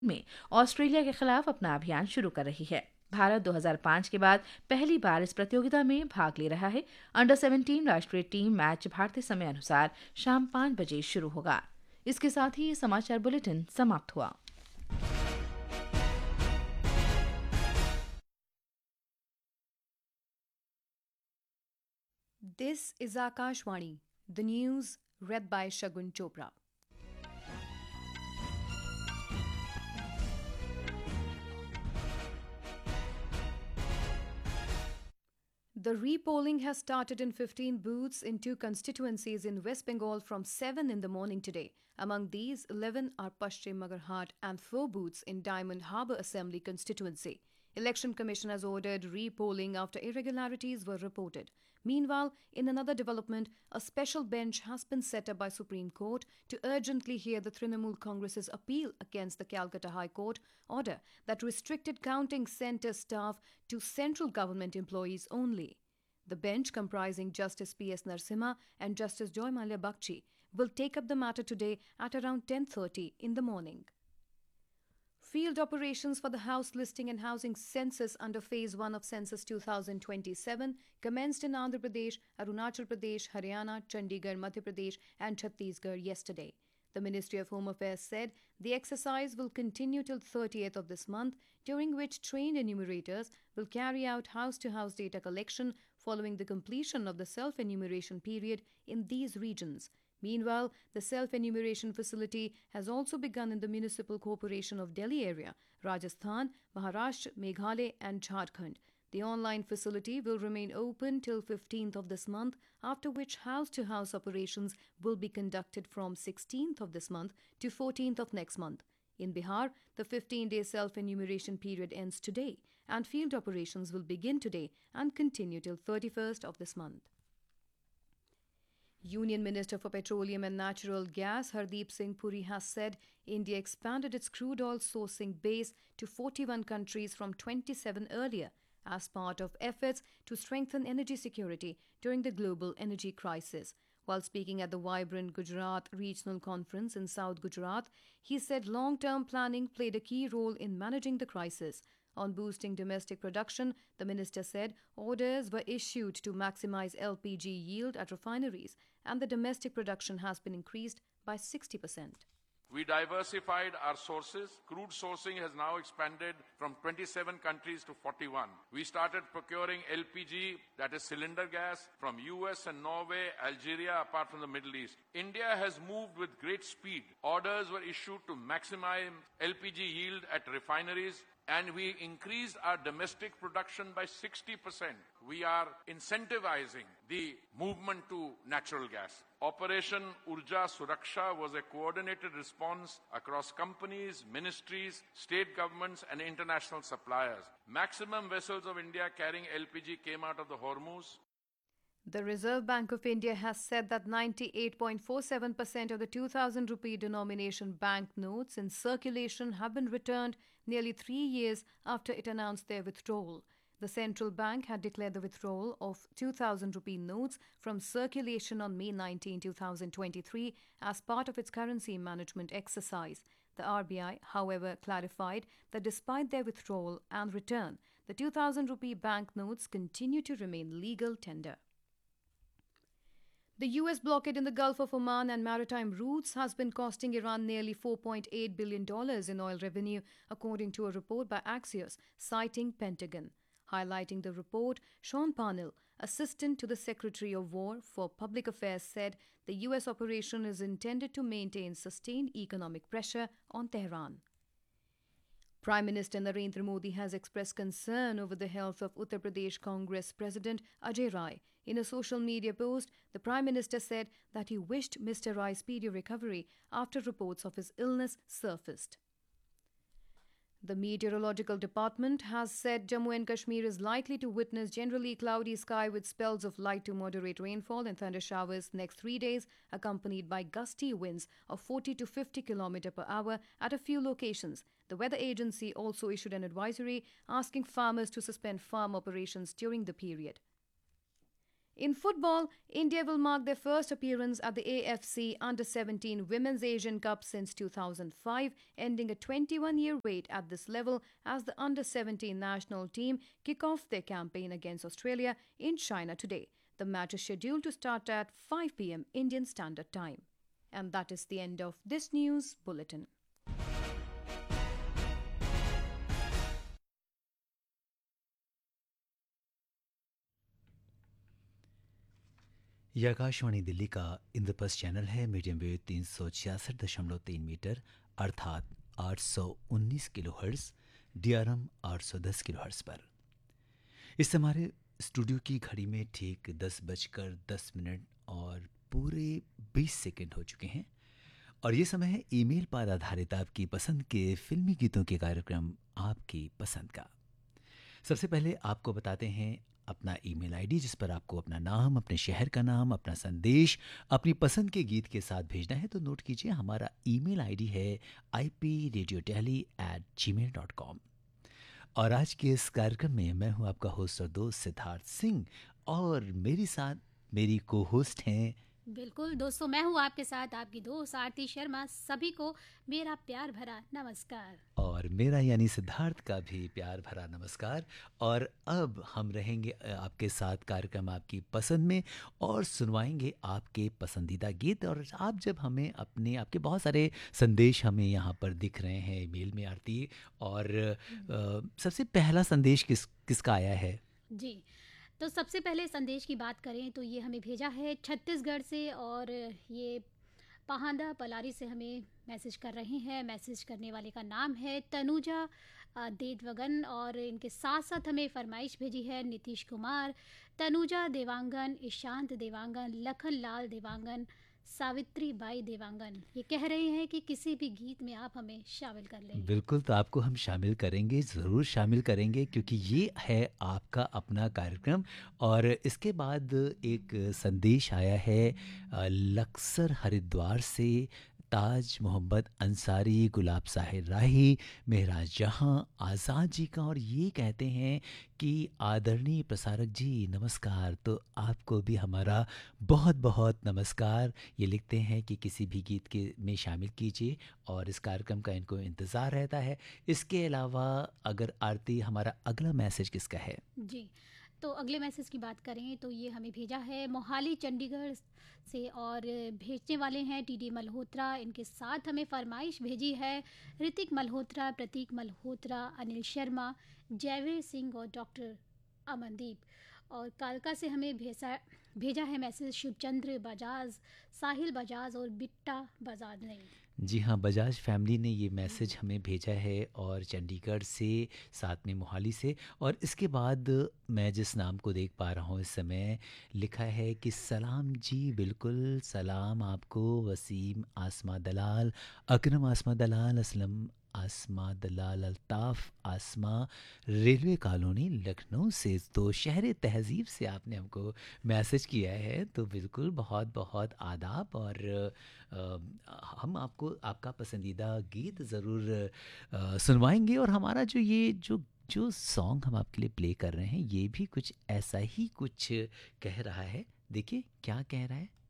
में ऑस्ट्रेलिया के खिलाफ अपना अभियान शुरू कर रही है। भारत 2005 के बाद पहली बार इस प्रतियोगिता में भाग ले रहा है। अंडर 17 राष्ट्रीय टीम मैच भारतीय समय अनुसार शाम 5 बजे शुरू होगा। इसके साथ ही ये समाचार बुलेटिन समाप्त हुआ। This is Akashvani, the news read by Shagun Chopra. The repolling has started in 15 booths in 2 constituencies in West Bengal from 7 in the morning today. Among these, 11 are Paschim Magarhat and 4 booths in Diamond Harbour Assembly constituency. Election Commission has ordered repolling after irregularities were reported. Meanwhile, in another development, a special bench has been set up by Supreme Court to urgently hear the Trinamool Congress's appeal against the Calcutta High Court order that restricted counting centre staff to central government employees only. The bench, comprising Justice P.S. Narasimha and Justice Joy Mallya Bakshi, will take up the matter today at around 10:30 in the morning. Field operations for the house listing and housing census under Phase 1 of Census 2027 commenced in Andhra Pradesh, Arunachal Pradesh, Haryana, Chandigarh, Madhya Pradesh and Chhattisgarh yesterday. The Ministry of Home Affairs said the exercise will continue till 30th of this month, during which trained enumerators will carry out house-to-house data collection following the completion of the self-enumeration period in these regions. Meanwhile, the self-enumeration facility has also begun in the Municipal Corporation of Delhi area, Rajasthan, Maharashtra, Meghalaya and Jharkhand. The online facility will remain open till 15th of this month, after which house-to-house operations will be conducted from 16th of this month to 14th of next month. In Bihar, the 15-day self-enumeration period ends today, and field operations will begin today and continue till 31st of this month. Union Minister for Petroleum and Natural Gas Hardeep Singh Puri has said India expanded its crude oil sourcing base to 41 countries from 27 earlier as part of efforts to strengthen energy security during the global energy crisis. While speaking at the vibrant Gujarat Regional Conference in South Gujarat, he said long-term planning played a key role in managing the crisis. On boosting domestic production, the minister said orders were issued to maximize LPG yield at refineries, and the domestic production has been increased by 60%. We diversified our sources. Crude sourcing has now expanded from 27 countries to 41. We started procuring LPG, that is cylinder gas, from US and Norway, Algeria, apart from the Middle East. India has moved with great speed. Orders were issued to maximize LPG yield at refineries, and we increased our domestic production by 60%. We are incentivizing the movement to natural gas. Operation Urja Suraksha was a coordinated response across companies, ministries, state governments and international suppliers. Maximum vessels of India carrying LPG came out of the Hormuz. The Reserve Bank of India has said that 98.47% of the 2000 rupee denomination bank notes in circulation have been returned nearly 3 years after it announced their withdrawal. The central bank had declared the withdrawal of 2000 rupee notes from circulation on May 19, 2023 as part of its currency management exercise. The RBI, however, clarified that despite their withdrawal and return, the 2000 rupee banknotes continue to remain legal tender. The US blockade in the Gulf of Oman and maritime routes has been costing Iran nearly $4.8 billion in oil revenue, according to a report by Axios, citing Pentagon. Highlighting the report, Sean Parnell, assistant to the Secretary of War for Public Affairs, said the US operation is intended to maintain sustained economic pressure on Tehran. Prime Minister Narendra Modi has expressed concern over the health of Uttar Pradesh Congress President Ajay Rai. In a social media post, the Prime Minister said that he wished Mr. Rai's speedy recovery after reports of his illness surfaced. The Meteorological Department has said Jammu and Kashmir is likely to witness generally cloudy sky with spells of light to moderate rainfall and thunder showers next 3 days, accompanied by gusty winds of 40 to 50 km per hour at a few locations. The weather agency also issued an advisory asking farmers to suspend farm operations during the period. In football, India will mark their first appearance at the AFC Under-17 Women's Asian Cup since 2005, ending a 21-year wait at this level as the Under-17 national team kick off their campaign against Australia in China today. The match is scheduled to start at 5 p.m. Indian Standard Time. And that is the end of this news bulletin. ये आकाशवाणी दिल्ली का Indraprastha channel है। Medium wave 366.3 metre अर्थात 819 kilohertz, DRM 810 kilohertz पर। इस हमारे studio की घड़ी में ठीक 10:10 और पूरे 20 सेकंड हो चुके हैं और ये समय है ईमेल पर आधारित आपकी पसंद के फिल्मी गीतों के कार्यक्रम आपकी पसंद का। सबसे पहले आपको बताते हैं अपना ईमेल आईडी जिस पर आपको अपना नाम, अपने शहर का नाम, अपना संदेश, अपनी पसंद के गीत के साथ भेजना है। तो नोट कीजिए, हमारा ईमेल आईडी है ipradiodelhi@gmail.com। और आज के इस कार्यक्रम में मैं हूं आपका होस्ट और दोस्त सिद्धार्थ सिंह और मेरे साथ मेरी को होस्ट हैं। बिल्कुल दोस्तों, मैं हूँ आपके साथ आपकी दोस्त आरती शर्मा। सभी को मेरा प्यार भरा नमस्कार। और मेरा यानी सिद्धार्थ का भी प्यार भरा नमस्कार। और अब हम रहेंगे आपके साथ कार्यक्रम आपकी पसंद में और सुनवाएंगे आपके पसंदीदा गीत। और आप जब हमें आपके बहुत सारे संदेश हमें यहाँ पर दिख रहे हैं ईमेल में आरती, और सबसे पहला संदेश किसका आया है? जी, तो सबसे पहले संदेश की बात करें तो ये हमें भेजा है छत्तीसगढ़ से और ये पहांदा पलारी से हमें मैसेज कर रहे हैं। मैसेज करने वाले का नाम है तनुजा देवगन और इनके साथ साथ हमें फरमाइश भेजी है नीतीश कुमार, तनुजा देवांगन, ईशांत देवांगन, लखन लाल देवांगन, सावित्री बाई देवांगन। ये कह रहे हैं कि किसी भी गीत में आप हमें शामिल कर लें। बिल्कुल, तो आपको हम शामिल करेंगे, ज़रूर शामिल करेंगे, क्योंकि ये है आपका अपना कार्यक्रम। और इसके बाद एक संदेश आया है लक्सर हरिद्वार से ताज मोहम्मद अंसारी, गुलाब साहिर राही, महराज जहां, आज़ाद जी का। और ये कहते हैं कि आदरणीय प्रसारक जी नमस्कार। तो आपको भी हमारा बहुत बहुत नमस्कार। ये लिखते हैं कि किसी भी गीत के में शामिल कीजिए और इस कार्यक्रम का इनको इंतज़ार रहता है। इसके अलावा अगर आरती, हमारा अगला मैसेज किसका है? जी, तो अगले मैसेज की बात करें तो ये हमें भेजा है मोहाली चंडीगढ़ से और भेजने वाले हैं टीडी मल्होत्रा। इनके साथ हमें फरमाइश भेजी है ऋतिक मल्होत्रा, प्रतीक मल्होत्रा, अनिल शर्मा, जयवीर सिंह और डॉक्टर अमनदीप। और कालका से हमें भेजा है मैसेज शुभचंद्र बजाज, साहिल बजाज और बिट्टा बजाज ने। जी हाँ, बजाज फैमिली ने ये मैसेज हमें भेजा है और चंडीगढ़ से, साथ में मोहाली से। और इसके बाद मैं जिस नाम को देख पा रहा हूँ इस समय, लिखा है कि सलाम जी, बिल्कुल सलाम आपको, वसीम आसमा दलाल, अकरम आसमा दलाल, असलम आसमा दलाल, अल्ताफ़ आसमा, रेलवे कॉलोनी लखनऊ से। तो शहर तहज़ीब से आपने हमको मैसेज किया है, तो बिल्कुल बहुत बहुत आदाब। और हम आपको आपका पसंदीदा गीत ज़रूर सुनवाएंगे। और हमारा जो सॉन्ग हम आपके लिए प्ले कर रहे हैं, ये भी कुछ ऐसा ही कुछ कह रहा है। देखिए क्या कह रहा है।